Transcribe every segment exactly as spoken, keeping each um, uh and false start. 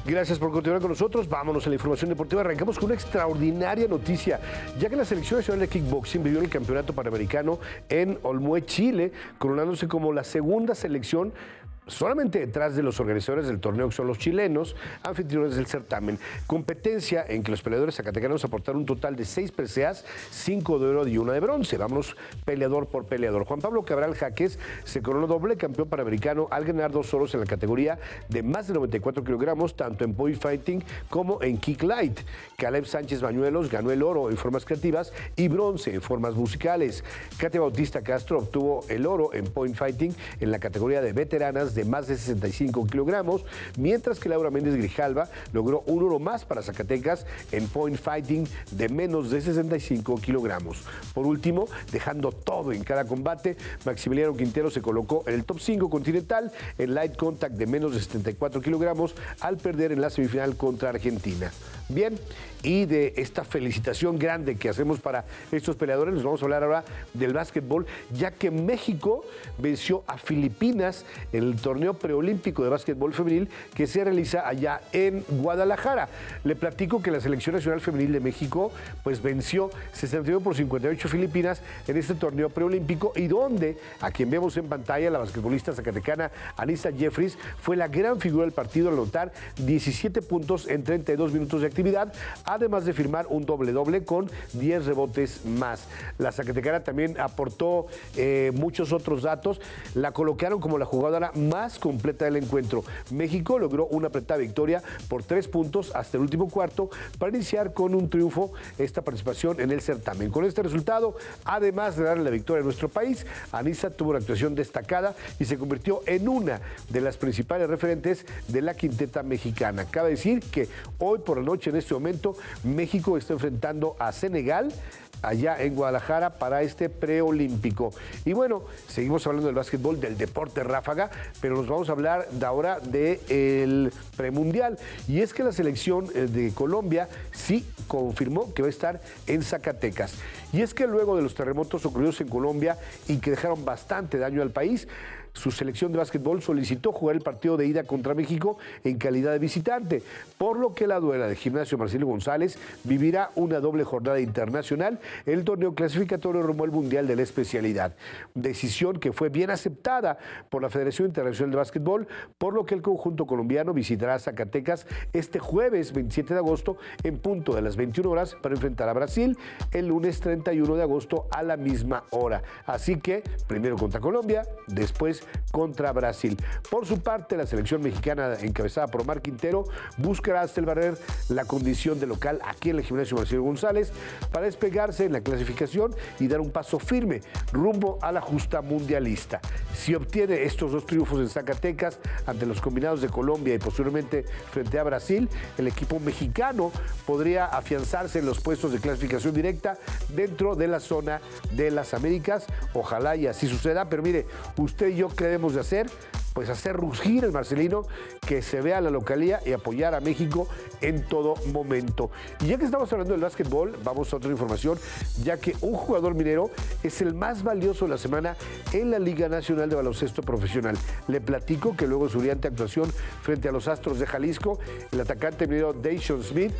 Gracias por continuar con nosotros. Vámonos a la información deportiva. Arrancamos con una extraordinaria noticia, ya que la Selección Nacional de Kickboxing vivió el Campeonato Panamericano en Olmué, Chile, coronándose como la segunda selección solamente detrás de los organizadores del torneo, que son los chilenos, anfitriones del certamen. Competencia en que los peleadores zacatecanos aportaron un total de seis preseas, cinco de oro y una de bronce. Vámonos peleador por peleador. Juan Pablo Cabral Jaques se coronó doble campeón panamericano al ganar dos oros en la categoría de más de noventa y cuatro kilogramos, tanto en point fighting como en kick light. Caleb Sánchez Bañuelos ganó el oro en formas creativas y bronce en formas musicales. Katia Bautista Castro obtuvo el oro en point fighting en la categoría de veteranas de más de sesenta y cinco kilogramos, mientras que Laura Méndez Grijalva logró un oro más para Zacatecas en point fighting de menos de sesenta y cinco kilogramos. Por último, dejando todo en cada combate, Maximiliano Quintero se colocó en el top cinco continental en light contact de menos de setenta y cuatro kilogramos al perder en la semifinal contra Argentina. Bien, y de esta felicitación grande que hacemos para estos peleadores, nos vamos a hablar ahora del básquetbol, ya que México venció a Filipinas en el torneo preolímpico de básquetbol femenil que se realiza allá en Guadalajara. Le platico que la Selección Nacional Femenil de México pues venció sesenta y uno por cincuenta y ocho Filipinas en este torneo preolímpico, y donde, a quien vemos en pantalla, la basquetbolista zacatecana Anissa Jeffries fue la gran figura del partido al anotar diecisiete puntos en treinta y dos minutos de actividad, además de firmar un doble-doble con diez rebotes más. La zacatecana también aportó eh, muchos otros datos. La colocaron como la jugadora más completa del encuentro. México logró una apretada victoria por tres puntos hasta el último cuarto para iniciar con un triunfo esta participación en el certamen. Con este resultado, además de darle la victoria a nuestro país, Anissa tuvo una actuación destacada y se convirtió en una de las principales referentes de la quinteta mexicana. Cabe decir que hoy por la noche, en este momento, México está enfrentando a Senegal allá en Guadalajara para este preolímpico. Y bueno, seguimos hablando del básquetbol, del deporte ráfaga, pero nos vamos a hablar de ahora del premundial. Y es que la selección de Colombia sí confirmó que va a estar en Zacatecas. Y es que luego de los terremotos ocurridos en Colombia y que dejaron bastante daño al país, su selección de básquetbol solicitó jugar el partido de ida contra México en calidad de visitante, por lo que la duela de Gimnasio Marcelo González vivirá una doble jornada internacional en el torneo clasificatorio rumbo al Mundial de la especialidad. Decisión que fue bien aceptada por la Federación Internacional de Básquetbol, por lo que el conjunto colombiano visitará Zacatecas este jueves veintisiete de agosto en punto de las veintiuna horas para enfrentar a Brasil el lunes treinta y uno de agosto a la misma hora. Así que primero contra Colombia, después contra Brasil. Por su parte, la selección mexicana encabezada por Omar Quintero buscará hasta el barrer la condición de local aquí en el Gimnasio Marcelo González para despegarse en la clasificación y dar un paso firme rumbo a la justa mundialista. Si obtiene estos dos triunfos en Zacatecas ante los combinados de Colombia y posteriormente frente a Brasil, el equipo mexicano podría afianzarse en los puestos de clasificación directa dentro de la zona de las Américas. Ojalá y así suceda, pero mire, usted y yo, ¿qué debemos de hacer? Pues hacer rugir el marcelino, que se vea la localía y apoyar a México en todo momento. Y ya que estamos hablando del básquetbol, vamos a otra información, ya que un jugador minero es el más valioso de la semana en la Liga Nacional de Baloncesto Profesional. Le platico que luego de su brillante actuación frente a los Astros de Jalisco, el atacante minero Dayshon Smith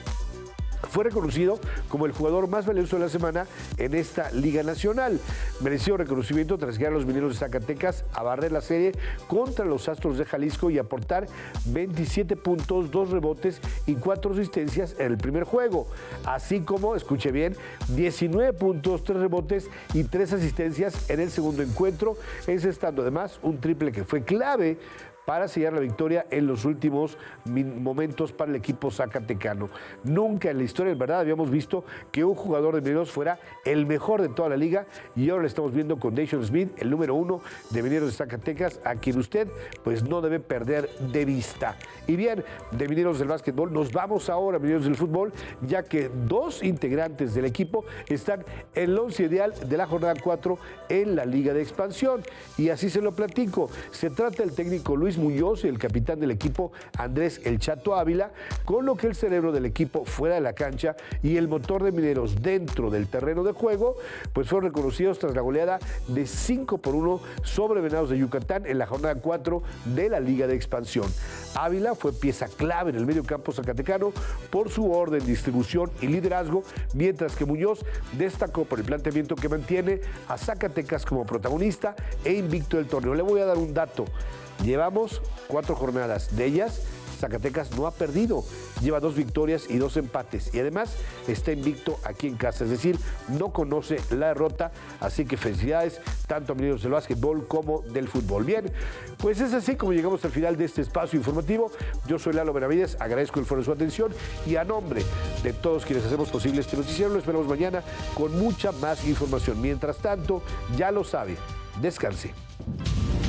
fue reconocido como el jugador más valioso de la semana en esta Liga Nacional. Mereció reconocimiento tras guiar a los mineros de Zacatecas a barrer la serie contra los Astros de Jalisco y aportar veintisiete puntos, dos rebotes y cuatro asistencias en el primer juego. Así como, escuche bien, diecinueve puntos, tres rebotes y tres asistencias en el segundo encuentro, encestando además un triple que fue clave para sellar la victoria en los últimos momentos para el equipo zacatecano. Nunca en la historia, en verdad, habíamos visto que un jugador de Mineros fuera el mejor de toda la liga, y ahora lo estamos viendo con Dayshon Smith, el número uno de Mineros de Zacatecas, a quien usted pues no debe perder de vista. Y bien, de Mineros del básquetbol nos vamos ahora a Mineros del fútbol, ya que dos integrantes del equipo están en el once ideal de la jornada cuatro en la Liga de Expansión, y así se lo platico. Se trata del técnico Luis Luis Muñoz y el capitán del equipo Andrés El Chato Ávila, con lo que el cerebro del equipo fuera de la cancha y el motor de Mineros dentro del terreno de juego, pues fueron reconocidos tras la goleada de cinco por uno sobre Venados de Yucatán en la jornada cuatro de la Liga de Expansión. Ávila fue pieza clave en el medio campo zacatecano por su orden, distribución y liderazgo, mientras que Muñoz destacó por el planteamiento que mantiene a Zacatecas como protagonista e invicto del torneo. Le voy a dar un dato. Llevamos cuatro jornadas. De ellas, Zacatecas no ha perdido. Lleva dos victorias y dos empates. Y además está invicto aquí en casa. Es decir, no conoce la derrota. Así que felicidades tanto a Mineros del básquetbol como del fútbol. Bien, pues es así como llegamos al final de este espacio informativo. Yo soy Lalo Benavides. Agradezco el foro de su atención. Y a nombre de todos quienes hacemos posible este noticiero, lo esperamos mañana con mucha más información. Mientras tanto, ya lo sabe. Descanse.